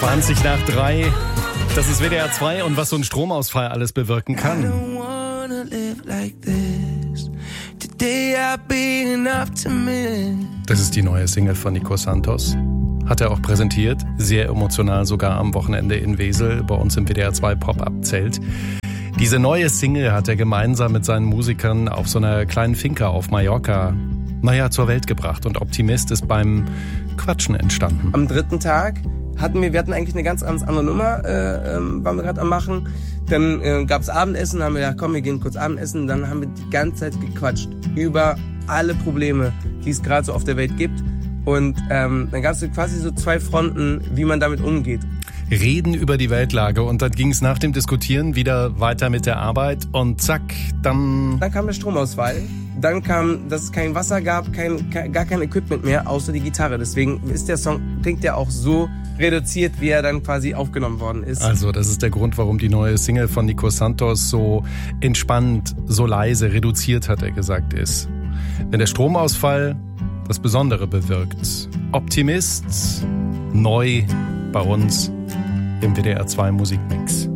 20 nach 3. Das ist WDR 2 und was so ein Stromausfall alles bewirken kann. Das ist die neue Single von Nico Santos. Hat er auch präsentiert, sehr emotional sogar am Wochenende in Wesel, bei uns im WDR 2 Pop-Up-Zelt. Diese neue Single hat er gemeinsam mit seinen Musikern auf so einer kleinen Finca auf Mallorca, zur Welt gebracht. Und Optimist ist beim Quatschen entstanden. Am dritten Tag wir hatten eigentlich eine ganz andere Nummer, waren wir gerade am machen. Dann gab's Abendessen, haben wir gedacht, komm, wir gehen kurz Abendessen. Dann haben wir die ganze Zeit gequatscht über alle Probleme, die es gerade so auf der Welt gibt. Und dann gab es quasi so zwei Fronten, wie man damit umgeht. Reden über die Weltlage und dann ging es nach dem Diskutieren wieder weiter mit der Arbeit und zack, dann kam der Stromausfall. Dann kam, dass es kein Wasser gab, gar kein Equipment mehr, außer die Gitarre. Deswegen ist der Song, klingt ja auch so reduziert, wie er dann quasi aufgenommen worden ist. Also das ist der Grund, warum die neue Single von Nico Santos so entspannt, so leise, reduziert, hat er gesagt, ist. Wenn der Stromausfall das Besondere bewirkt. Optimist, neu bei uns im WDR 2 Musikmix.